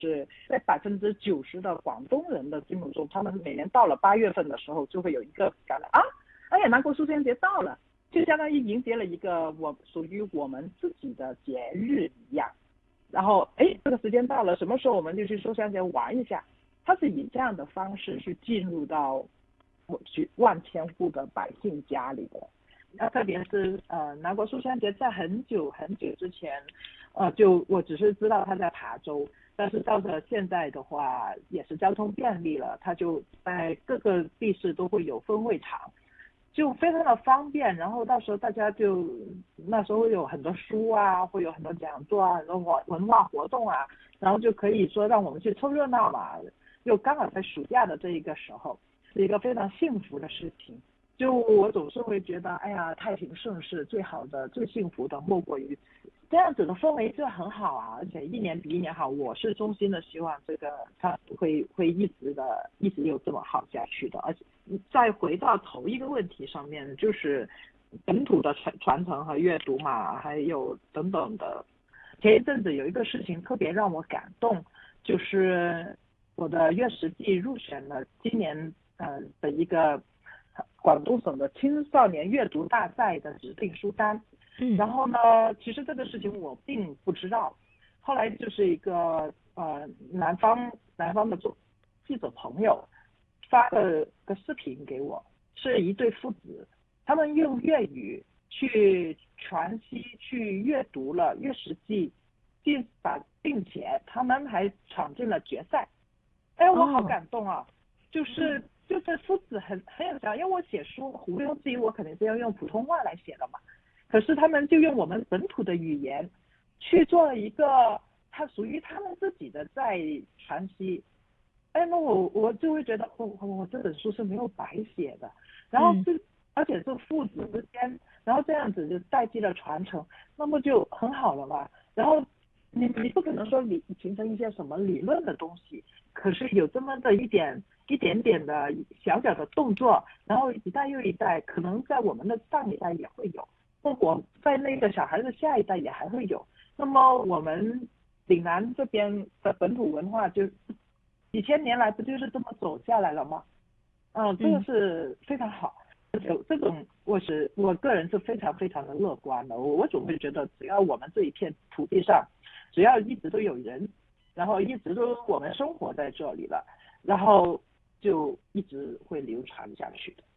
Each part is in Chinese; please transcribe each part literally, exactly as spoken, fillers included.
是在百分之九十的广东人的心目中，他们每年到了八月份的时候，就会有一个感觉啊，哎呀，南国书香节到了，就相当于迎接了一个我属于我们自己的节日一样。然后，哎，这个时间到了，什么时候我们就去书香节玩一下？它是以这样的方式去进入到我去万千户的百姓家里的。那特别是呃，南国书香节在很久很久之前，呃，就我只是知道它在琶洲。但是到了现在的话，也是交通便利了，它就在各个地市都会有分会场，就非常的方便。然后到时候大家就那时候会有很多书啊，会有很多讲座啊，很多文化活动啊，然后就可以说让我们去凑热闹嘛。又刚好在暑假的这一个时候，是一个非常幸福的事情。就我总是会觉得，哎呀，太平盛世最好的、最幸福的莫过于此。这样子的氛围就很好啊，而且一年比一年好。我是衷心的希望这个它会会一直的一直有这么好下去的。而且再回到头一个问题上面，就是本土的传传承和阅读嘛，还有等等的。前一阵子有一个事情特别让我感动，就是我的阅读季入选了今年呃的一个广东省的青少年阅读大赛的指定书单。 嗯， 然后呢，其实这个事情我并不知道，后来就是一个呃南方南方的做记者朋友发了个视频给我，是一对父子，他们用粤语去传习去阅读了《阅史记》，并把并且他们还闯进了决赛。哎，我好感动啊！就是就是父子很很有想，因为我写书毋庸置疑，我肯定是要用普通话来写的嘛。可是他们就用我们本土的语言去做了一个它属于他们自己的在传习。哎，那我我就会觉得，我、哦、我这本书是没有白写的。然后是、嗯、而且是父子之间，然后这样子就代际的传承，那么就很好了嘛。然后你你不可能说理形成一些什么理论的东西，可是有这么的一点一点点的小小的动作，然后一代又一代，可能在我们的上一代也会有。我在那个小孩的下一代也还会有。那么我们岭南这边的本土文化就几千年来不就是这么走下来了吗？嗯，这个是非常好。有这种我是我个人是非常非常的乐观的。我我总会觉得，只要我们这一片土地上，只要一直都有人，然后一直都我们生活在这里了，然后就一直会流传下去的。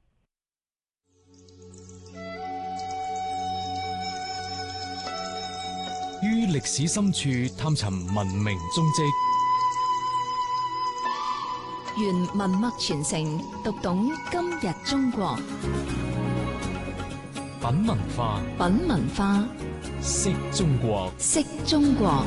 於歷史深處探尋文明蹤跡， 原文脈傳承，讀懂今日中國。 品文化， 品文化， 識中國， 識中國。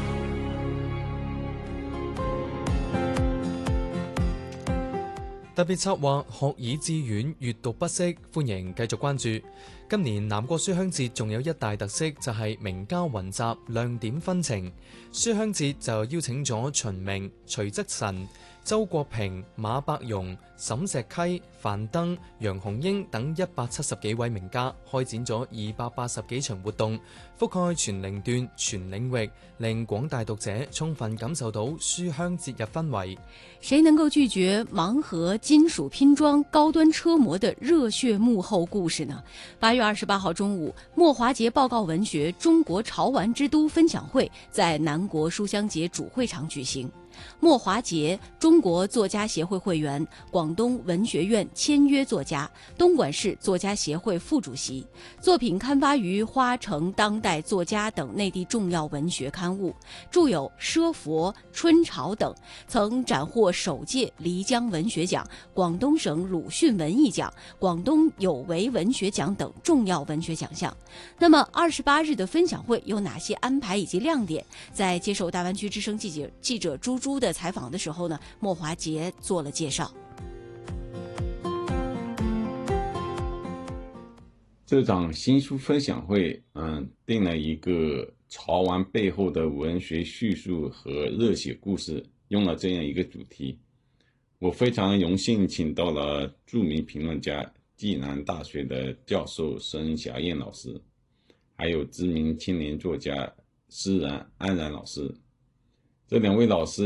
特別策劃學以致遠，閱讀不息，歡迎繼續關注。今年南國書香節仲有一大特色，就係名家雲集，亮點紛呈。書香節就邀請咗秦明、徐則臣、周國平、馬伯庸、沈石溪、樊登、楊紅英等一百七十幾位名家，開展咗二百八十幾場活動，覆蓋全齡段、全領域，令廣大讀者充分感受到書香節日氛圍。 誰能夠拒絕盲盒金屬拼裝高端車模的熱血幕後故事呢？八月二十八號中午，莫華傑報告文學中國潮玩之都分享會在南國書香節主會場舉行。莫華傑，中國作家協會會員，廣東文學院簽約作家，東莞市作家協會副主席，作品刊發於《花城》《當代作家》等內地重要文學刊物，著有《奢佛》《春潮》等，曾斬獲首屆漓江文學獎、廣東省魯迅文藝獎、廣東有為文學獎等重要文學獎項。那麼二十八日的分享會有哪些安排以及亮點？在接受大灣區之聲記者記者朱朱的採訪的時候呢，莫華傑做了介紹。 這場新書分享會，嗯，定了一個潮玩背後的文學敘述和熱血故事，用了這樣一個主題。我非常榮幸請到了著名評論家、暨南大學的教授沈小燕老師，還有知名青年作家詩人安然老師。 这两位老师